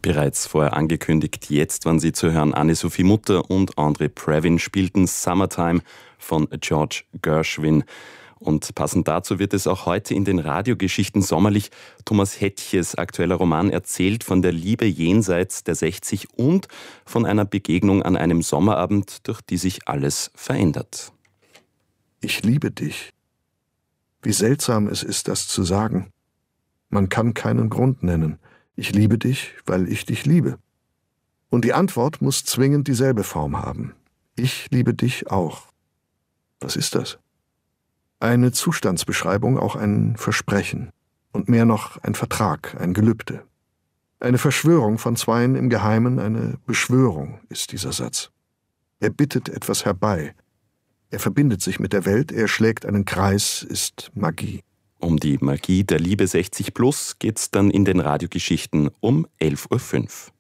Bereits vorher angekündigt, jetzt waren sie zu hören. Anne-Sophie Mutter und Andre Previn spielten Summertime von George Gershwin. Und passend dazu wird es auch heute in den Radiogeschichten sommerlich. Thomas Hettches aktueller Roman erzählt von der Liebe jenseits der 60 und von einer Begegnung an einem Sommerabend, durch die sich alles verändert. Ich liebe dich. Wie seltsam es ist, das zu sagen. Man kann keinen Grund nennen. Ich liebe dich, weil ich dich liebe. Und die Antwort muss zwingend dieselbe Form haben. Ich liebe dich auch. Was ist das? Eine Zustandsbeschreibung, auch ein Versprechen. Und mehr noch ein Vertrag, ein Gelübde. Eine Verschwörung von Zweien im Geheimen, eine Beschwörung ist dieser Satz. Er bittet etwas herbei. Er verbindet sich mit der Welt, er schlägt einen Kreis, ist Magie. Um die Magie der Liebe 60 plus geht's dann in den Radiogeschichten um 11.05 Uhr.